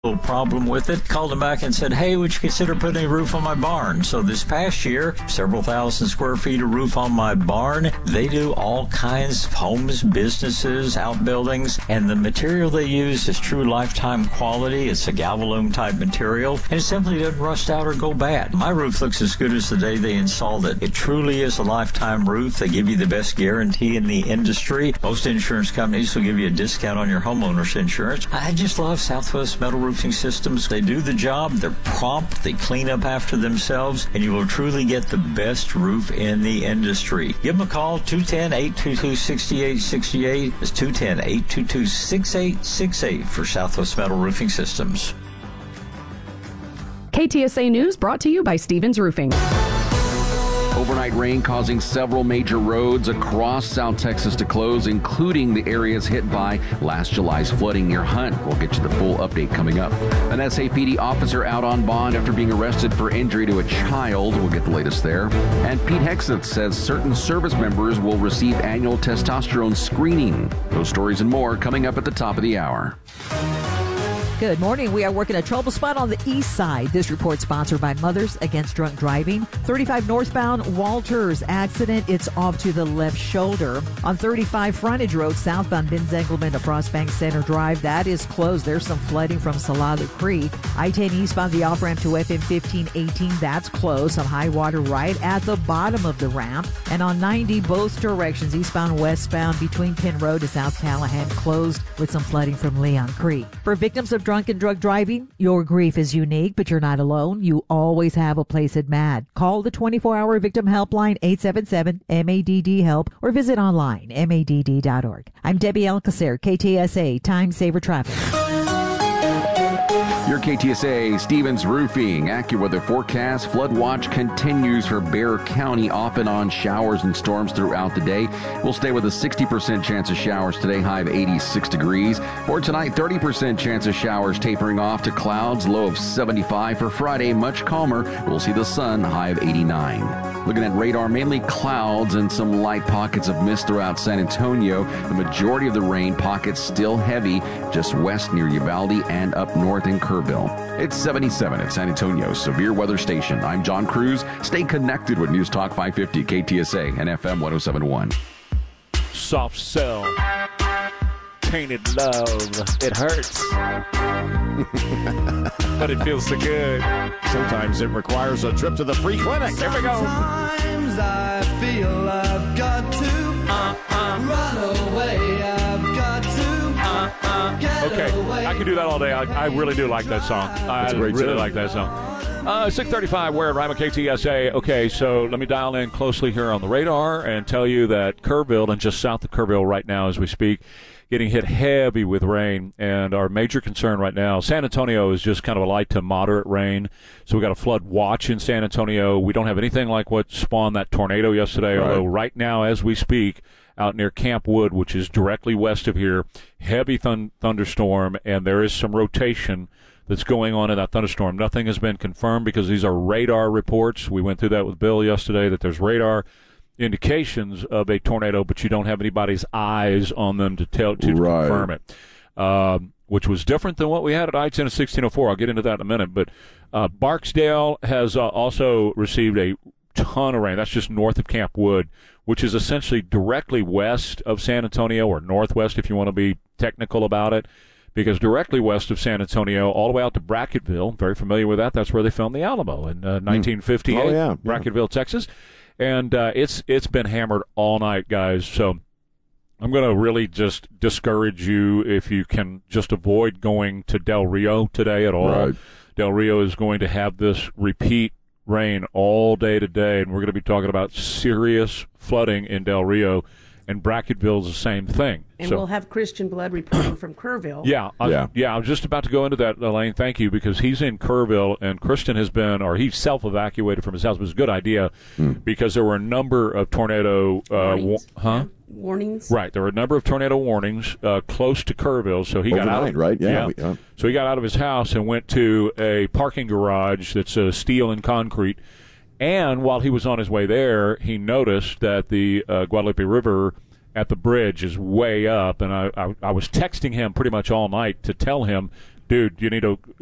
little problem with it. Called them back and said, hey, would you consider putting a roof on my barn? So this past year, several thousand square feet of roof on my barn. They do all kinds of homes, businesses, outbuildings, and the material they use is true lifetime quality. It's a Galvalume type material, and it simply doesn't rust out or go bad. My roof looks as good as the day they installed it. It truly is a lifetime roof. They give you the best guarantee in the industry. Most insurance companies will give you a discount on your homeowner's insurance. I just love Southwest Metal Roofing Systems. They do the job. They're prompt. They clean up after themselves, and you will truly get the best roof in the industry. Give them a call, 210-822-6868. It's 210-822-6868 for Southwest Metal Roofing Systems. KTSA News brought to you by Stevens Roofing. Overnight rain causing several major roads across South Texas to close, including the areas hit by last July's flooding near Hunt. We'll get you the full update coming up. An SAPD officer out on bond after being arrested for injury to a child. We'll get the latest there. And Pete Hegseth says certain service members will receive annual testosterone screening. Those stories and more coming up at the top of the hour. Good morning. We are working a trouble spot on the east side. This report sponsored by Mothers Against Drunk Driving. 35 northbound Walters accident. It's off to the left shoulder. On 35 Frontage Road, southbound Ben Zengelman to Frostbank Center Drive. That is closed. There's some flooding from Salado Creek. I-10 eastbound the off-ramp to FM 1518. That's closed. Some high water right at the bottom of the ramp. And on 90, both directions, eastbound, westbound, between Penn Road to South Callahan, closed with some flooding from Leon Creek. For victims of drunk and drug driving, your grief is unique, but you're not alone. You always have a place at MADD. Call the 24-hour victim helpline, 877-MADD-HELP, or visit online, madd.org. I'm Debbie Alcacer, KTSA, Time Saver Traffic. Your KTSA Stevens Roofing AccuWeather forecast. Flood watch continues for Bexar County, off and on showers and storms throughout the day. We'll stay with a 60% chance of showers today, high of 86 degrees. For tonight, 30% chance of showers tapering off to clouds, low of 75. For Friday, much calmer. We'll see the sun, high of 89. Looking at radar, mainly clouds and some light pockets of mist throughout San Antonio. The majority of the rain pockets still heavy just west near Uvalde and up north in Kerrville. It's 77 at San Antonio Severe Weather Station. I'm John Cruz. Stay connected with News Talk 550 KTSA and FM 1071. Soft Cell. Tainted Love. It hurts. But it feels so good. Sometimes it requires a trip to the free clinic. Here we go. Sometimes I feel I've got to run away. I've got to get away. I can do that all day. I really do like that song. I really like that song. 635, we're at Rima KTSA. Okay, so let me dial in closely here on the radar and tell you that Kerrville, and just south of Kerrville right now as we speak, getting hit heavy with rain, and our major concern right now, San Antonio is just kind of a light to moderate rain, so we got a flood watch in San Antonio. We don't have anything like what spawned that tornado yesterday, although right now as we speak, out near Camp Wood, which is directly west of here, heavy thunderstorm, and there is some rotation that's going on in that thunderstorm. Nothing has been confirmed because these are radar reports. We went through that with Bill yesterday, that there's radar indications of a tornado, but you don't have anybody's eyes on them to confirm it, which was different than what we had at I-10 and 1604. I'll get into that in a minute. But Barksdale has also received a ton of rain. That's just north of Camp Wood, which is essentially directly west of San Antonio, or northwest if you want to be technical about it, because directly west of San Antonio, all the way out to Brackettville, very familiar with that. That's where they filmed the Alamo in 1958, Brackettville, Texas. And it's been hammered all night, guys. So I'm going to really just discourage you if you can just avoid going to Del Rio today at all. Right. Del Rio is going to have this repeat rain all day today, and we're going to be talking about serious flooding in Del Rio. And Brackettville is the same thing. And we'll have Christian Blood reporting from Kerrville. I was just about to go into that, Elaine. Thank you, because he's in Kerrville, and Christian has been, or he's self-evacuated from his house. It was a good idea because there were a number of tornado warnings. Right, there were a number of tornado warnings close to Kerrville, so he got out. Right? Yeah. So he got out of his house and went to a parking garage that's steel and concrete. And while he was on his way there, he noticed that the Guadalupe River at the bridge is way up. And I was texting him pretty much all night to tell him, dude, you need to